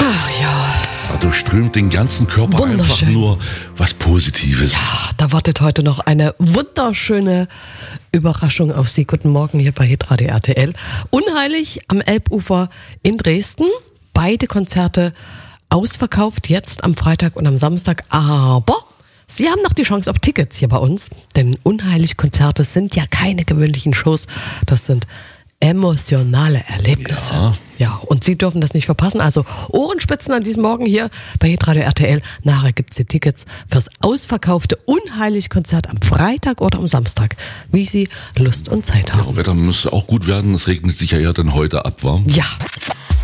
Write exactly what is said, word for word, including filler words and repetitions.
Ach ja. Da durchströmt den ganzen Körper einfach nur was Positives. Ja, da wartet heute noch eine wunderschöne Überraschung auf Sie. Guten Morgen hier bei Hitradio R T L. Unheilig am Elbufer in Dresden. Beide Konzerte ausverkauft, jetzt am Freitag und am Samstag. Aber Sie haben noch die Chance auf Tickets hier bei uns. Denn Unheilig-Konzerte sind ja keine gewöhnlichen Shows. Das sind emotionale Erlebnisse. Ja. Ja, und Sie dürfen das nicht verpassen. Also Ohrenspitzen an diesem Morgen hier bei Hitradio R T L. Nachher gibt's die Tickets fürs ausverkaufte Unheilig-Konzert am Freitag oder am Samstag, wie Sie Lust und Zeit haben. Ja, Wetter müsste auch gut werden. Es regnet sich ja eher dann heute ab, wa? Ja.